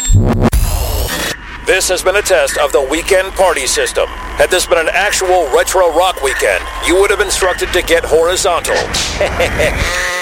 This has been a test of the weekend party system. Had this been an actual retro rock weekend, you would have instructed to get horizontal.